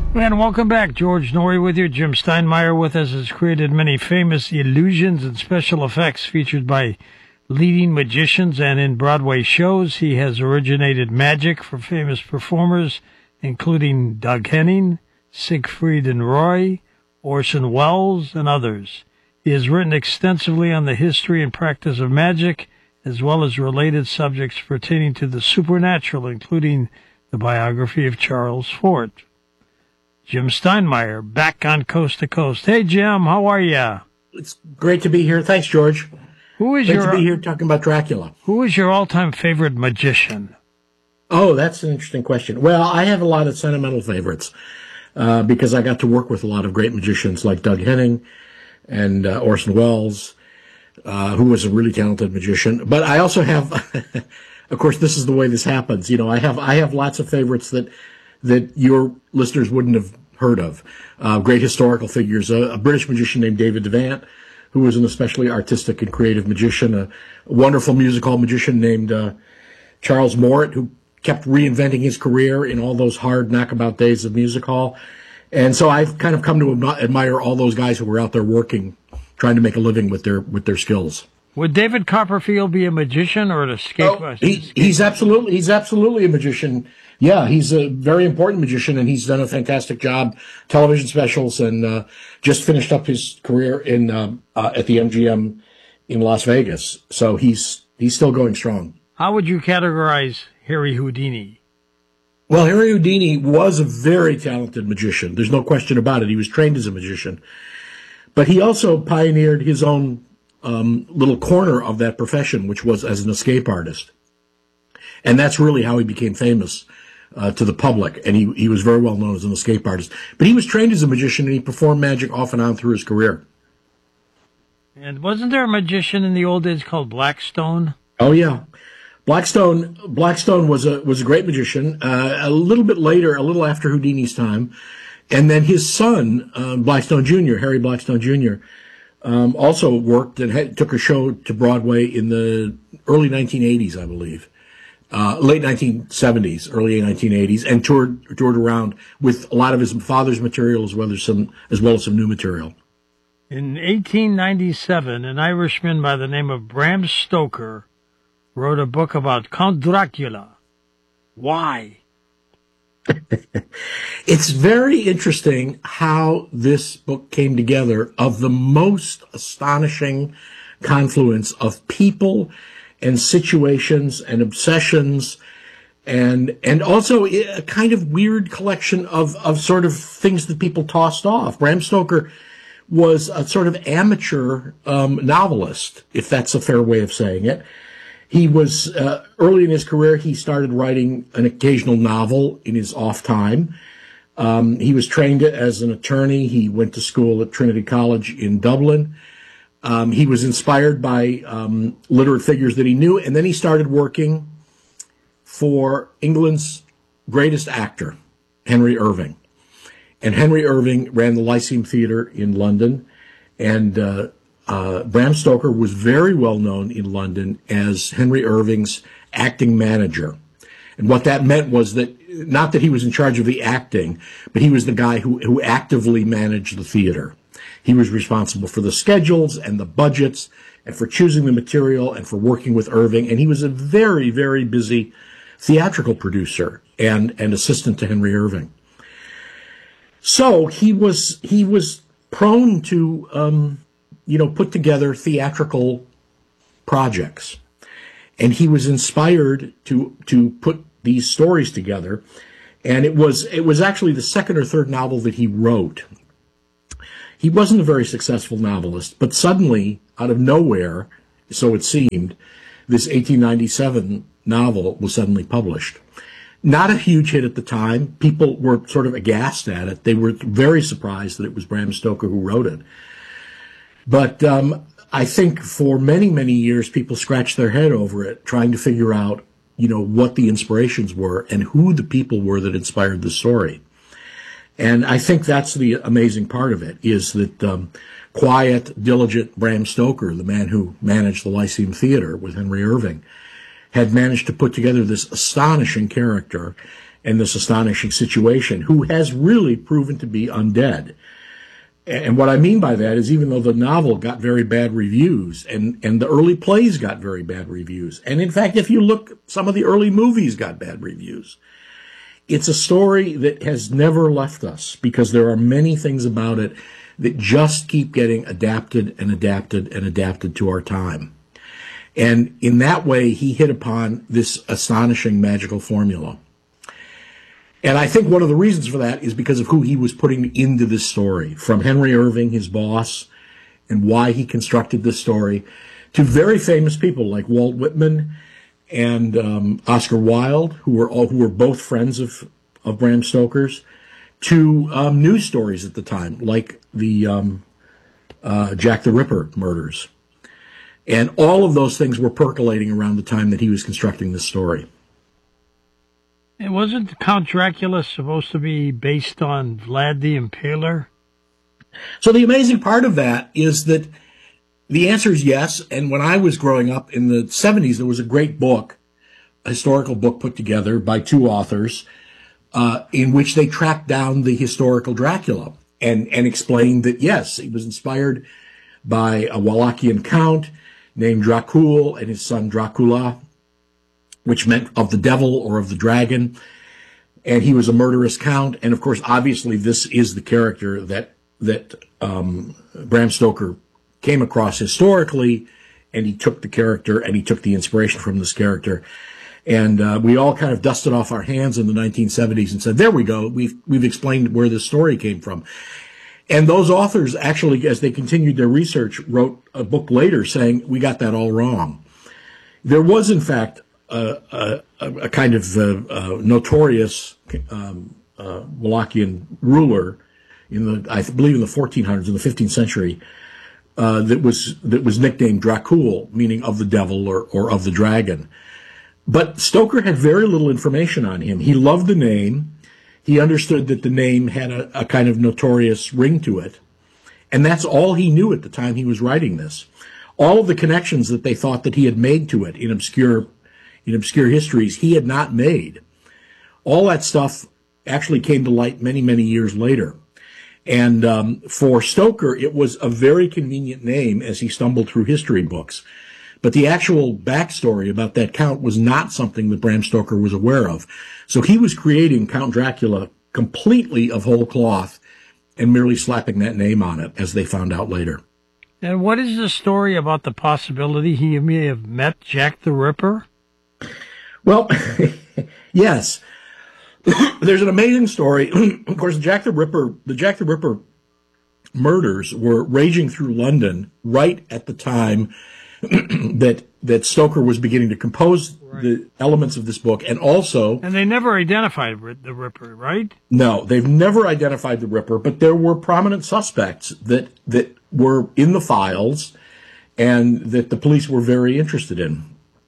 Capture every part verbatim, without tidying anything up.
And welcome back. George Noory with you. Jim Steinmeier with us has created many famous illusions and special effects featured by leading magicians and in Broadway shows. He has originated magic for famous performers, including Doug Henning, Siegfried and Roy, Orson Welles, and others. He has written extensively on the history and practice of magic, as well as related subjects pertaining to the supernatural, including the biography of Charles Fort. Jim Steinmeier, back on Coast to Coast. Hey, Jim, how are you? It's great to be here. Thanks, George. Who is great your, to be here talking about Dracula. Who is your all-time favorite magician? Oh, that's an interesting question. Well, I have a lot of sentimental favorites uh, because I got to work with a lot of great magicians like Doug Henning and uh, Orson Welles, uh, who was a really talented magician. But I also have, of course, this is the way this happens. You know, I have I have lots of favorites that that your listeners wouldn't have heard of. Uh, great historical figures. A, a British magician named David Devant, who was an especially artistic and creative magician. A, a wonderful music hall magician named uh, Charles Morritt, who kept reinventing his career in all those hard knockabout days of music hall. And so I've kind of come to admire all those guys who were out there working, trying to make a living with their with their skills. Would David Copperfield be a magician or an escape? Oh, he, he's absolutely he's absolutely a magician. Yeah, he's a very important magician, and he's done a fantastic job, television specials, and uh, just finished up his career in uh, uh, at the M G M in Las Vegas. So he's he's still going strong. How would you categorize Harry Houdini? Well, Harry Houdini was a very talented magician. There's no question about it. He was trained as a magician. But he also pioneered his own um, little corner of that profession, which was as an escape artist. And that's really how he became famous uh, to the public. And he, he was very well known as an escape artist. But he was trained as a magician, and he performed magic off and on through his career. And wasn't there a magician in the old days called Blackstone? Oh, yeah. Blackstone Blackstone was a was a great magician. Uh, a little bit later, a little after Houdini's time, and then his son uh, Blackstone Junior, Harry Blackstone Junior, um, also worked and had, took a show to Broadway in the early nineteen eighties, I believe, uh, late nineteen seventies, early nineteen eighties, and toured toured around with a lot of his father's material as well as some as well as some new material. In eighteen ninety-seven, an Irishman by the name of Bram Stoker wrote a book about Count Dracula. Why? It's very interesting how this book came together, of the most astonishing confluence of people and situations and obsessions, and and also a kind of weird collection of, of sort of things that people tossed off. Bram Stoker was a sort of amateur um, novelist, if that's a fair way of saying it. He was, uh, early in his career, he started writing an occasional novel in his off time. Um, he was trained as an attorney. He went to school at Trinity College in Dublin. Um, he was inspired by um, literate figures that he knew, and then he started working for England's greatest actor, Henry Irving. And Henry Irving ran the Lyceum Theatre in London, and uh, Uh, Bram Stoker was very well known in London as Henry Irving's acting manager. And what that meant was that, not that he was in charge of the acting, but he was the guy who, who actively managed the theater. He was responsible for the schedules and the budgets and for choosing the material and for working with Irving. And he was a very, very busy theatrical producer and, and assistant to Henry Irving. So he was, he was prone to, um, you know, put together theatrical projects. And he was inspired to to put these stories together. And it was it was actually the second or third novel that he wrote. He wasn't a very successful novelist, but suddenly, out of nowhere, so it seemed, this eighteen ninety-seven novel was suddenly published. Not a huge hit at the time. People were sort of aghast at it. They were very surprised that it was Bram Stoker who wrote it. But um, I think for many, many years, people scratched their head over it, trying to figure out, you know, what the inspirations were and who the people were that inspired the story. And I think that's the amazing part of it, is that um, quiet, diligent Bram Stoker, the man who managed the Lyceum Theatre with Henry Irving, had managed to put together this astonishing character in this astonishing situation, who has really proven to be undead. And what I mean by that is, even though the novel got very bad reviews, and, and the early plays got very bad reviews, and in fact, if you look, some of the early movies got bad reviews, it's a story that has never left us, because there are many things about it that just keep getting adapted and adapted and adapted to our time. And in that way, he hit upon this astonishing magical formula. And I think one of the reasons for that is because of who he was putting into this story, from Henry Irving, his boss, and why he constructed this story, to very famous people like Walt Whitman and um, Oscar Wilde, who were all, who were both friends of, of Bram Stoker's, to um, news stories at the time, like the um, uh, Jack the Ripper murders. And all of those things were percolating around the time that he was constructing this story. And wasn't Count Dracula supposed to be based on Vlad the Impaler? So the amazing part of that is that the answer is yes. And when I was growing up in the seventies, there was a great book, a historical book put together by two authors, uh, in which they tracked down the historical Dracula and, and explained that, yes, he was inspired by a Wallachian count named Dracul and his son Dracula, which meant of the devil or of the dragon. And he was a murderous count. And of course, obviously, this is the character that, that, um, Bram Stoker came across historically, and he took the character and he took the inspiration from this character. And, uh, we all kind of dusted off our hands in the nineteen seventies and said, there we go. We've, we've explained where this story came from. And those authors actually, as they continued their research, wrote a book later saying, we got that all wrong. There was, in fact, A, a, a kind of uh, uh, notorious um, uh, Wallachian ruler in the, I believe, in the fourteen hundreds, in the fifteenth century, uh, that was that was nicknamed Dracul, meaning of the devil or or of the dragon. But Stoker had very little information on him. He loved the name. He understood that the name had a, a kind of notorious ring to it, and that's all he knew at the time he was writing this. All of the connections that they thought that he had made to it in obscure in obscure histories, he had not made. All that stuff actually came to light many, many years later. And um, for Stoker, it was a very convenient name as he stumbled through history books. But the actual backstory about that count was not something that Bram Stoker was aware of. So he was creating Count Dracula completely of whole cloth and merely slapping that name on it, as they found out later. And what is the story about the possibility he may have met Jack the Ripper? Well, yes. There's an amazing story. Of course, Jack the Ripper, the Jack the Ripper murders were raging through London right at the time that that Stoker was beginning to compose right. the elements of this book, and also... And they never identified the Ripper, right? No, they've never identified the Ripper, but there were prominent suspects that that were in the files and that the police were very interested in.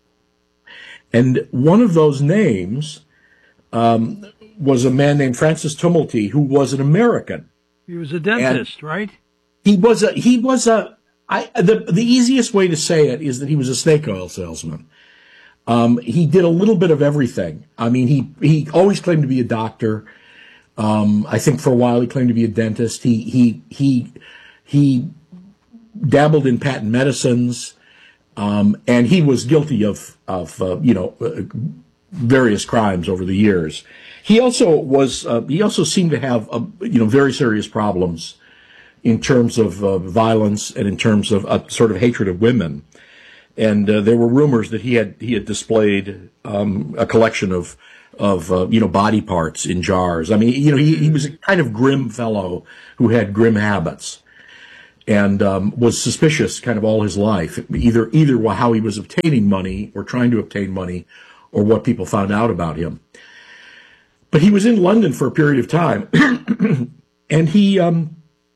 And one of those names um, was a man named Francis Tumulty, who was an American. He was a dentist, and right? He was a, he was a, I, the, the easiest way to say it is that he was a snake oil salesman. Um, he did a little bit of everything. I mean, he, he always claimed to be a doctor. Um, I think for a while he claimed to be a dentist. He, he, he, he dabbled in patent medicines. Um, and he was guilty of, of, uh, you know, uh, various crimes over the years. He also was, uh, he also seemed to have, uh, you know, very serious problems in terms of uh, violence and in terms of a sort of hatred of women. And uh, there were rumors that he had, he had displayed um, a collection of, of, uh, you know, body parts in jars. I mean, you know, he, he was a kind of grim fellow who had grim habits. And um, was suspicious kind of all his life, either either how he was obtaining money or trying to obtain money, or what people found out about him. But he was in London for a period of time, and he um,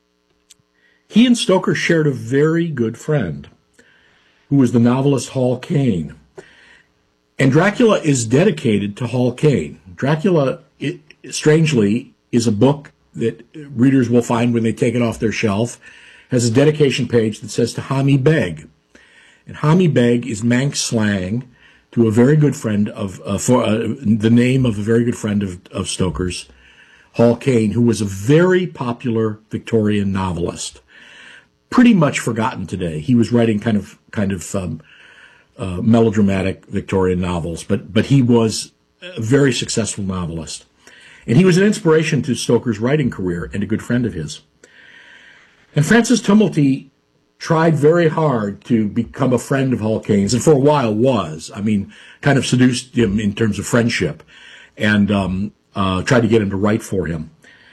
he and Stoker shared a very good friend, who was the novelist Hall Caine. And Dracula is dedicated to Hall Caine. Dracula, it, strangely, is a book that readers will find when they take it off their shelf. Has a dedication page that says to Hami Beg. And Hami Beg is Manx slang to a very good friend of, uh, for uh, the name of a very good friend of, of Stoker's, Hall Caine, who was a very popular Victorian novelist, pretty much forgotten today. He was writing kind of kind of um, uh, melodramatic Victorian novels, but but he was a very successful novelist, and he was an inspiration to Stoker's writing career and a good friend of his. And Francis Tumulty tried very hard to become a friend of Hall Caine's, and for a while was. I mean, kind of seduced him in terms of friendship, and um, uh, tried to get him to write for him.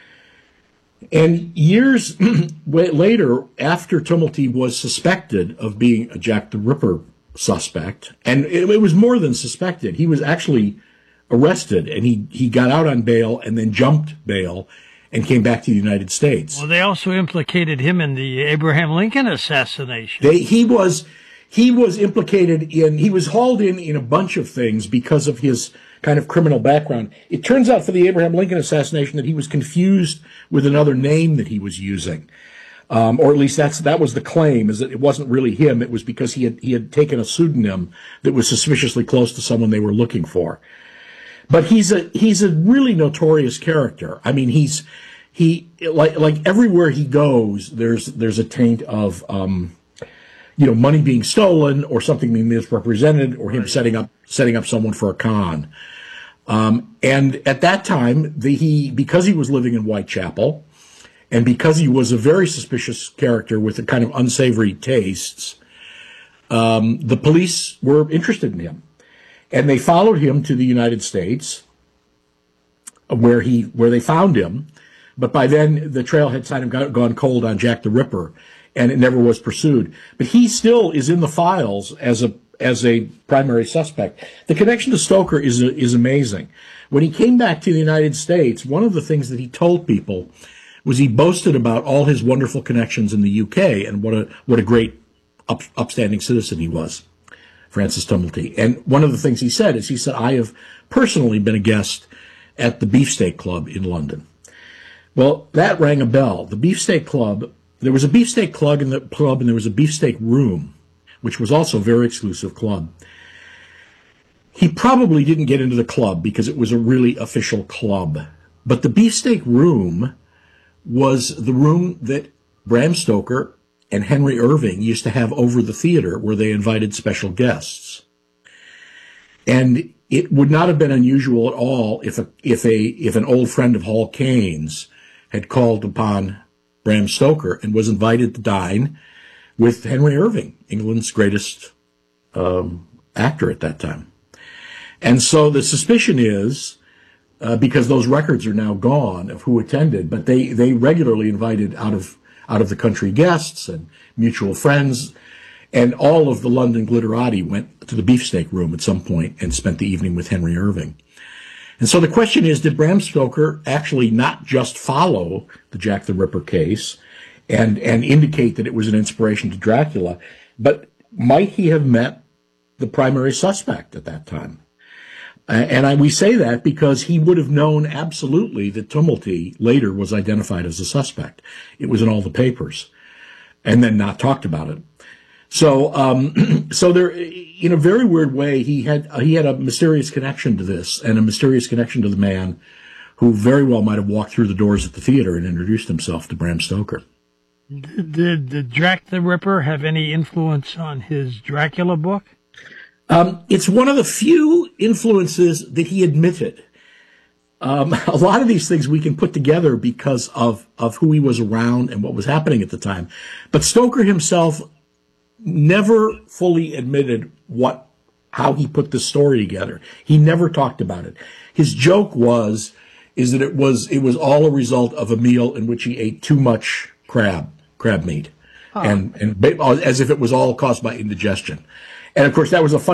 And years later, after Tumulty was suspected of being a Jack the Ripper suspect, and it, it was more than suspected, he was actually arrested, and he, he got out on bail and then jumped bail and came back to the United States. Well, they also implicated him in the Abraham Lincoln assassination. They, he was he was implicated in, he was hauled in in a bunch of things because of his kind of criminal background. It turns out for the Abraham Lincoln assassination that he was confused with another name that he was using. Um, or at least that's that was the claim, is that it wasn't really him. It was because he had he had taken a pseudonym that was suspiciously close to someone they were looking for. But he's a he's a really notorious character. I mean, he's he like like everywhere he goes, there's there's a taint of um, you know, money being stolen or something being misrepresented or him setting up setting up someone for a con. Um, and at that time, the, he because he was living in Whitechapel, and because he was a very suspicious character with a kind of unsavory tastes, um, the police were interested in him. And they followed him to the United States, where he where they found him. But by then, the trail had kind of got, gone cold on Jack the Ripper, and it never was pursued. But he still is in the files as a as a primary suspect. The connection to Stoker is is amazing. When he came back to the United States, one of the things that he told people was he boasted about all his wonderful connections in the U K and what a what a great up, upstanding citizen he was. Francis Tumulty. And one of the things he said is he said, I have personally been a guest at the Beefsteak Club in London. Well, that rang a bell. The Beefsteak Club, there was a Beefsteak Club in the club, and there was a Beefsteak Room, which was also a very exclusive club. He probably didn't get into the club because it was a really official club. But the Beefsteak Room was the room that Bram Stoker and Henry Irving used to have over the theater, where they invited special guests. And it would not have been unusual at all if a, if a, if an old friend of Hall Caine's had called upon Bram Stoker and was invited to dine with Henry Irving, England's greatest um, actor at that time. And so the suspicion is, uh, because those records are now gone of who attended, but they, they regularly invited out of out of the country guests and mutual friends, and all of the London glitterati went to the Beefsteak Room at some point and spent the evening with Henry Irving. And so the question is, did Bram Stoker actually not just follow the Jack the Ripper case and, and indicate that it was an inspiration to Dracula, but might he have met the primary suspect at that time? And I, we say that because he would have known absolutely that Tumulty later was identified as a suspect. It was in all the papers, and then not talked about it. So, um, so there, in a very weird way, he had he had a mysterious connection to this, and a mysterious connection to the man who very well might have walked through the doors at the theater and introduced himself to Bram Stoker. Did, did, did Jack the Ripper have any influence on his Dracula book? Um, it's one of the few influences that he admitted. Um, a lot of these things we can put together because of, of who he was around and what was happening at the time. But Stoker himself never fully admitted what, how he put the story together. He never talked about it. His joke was, is that it was, it was all a result of a meal in which he ate too much crab, crab meat. Huh. And, and as if it was all caused by indigestion. And of course, that was a funny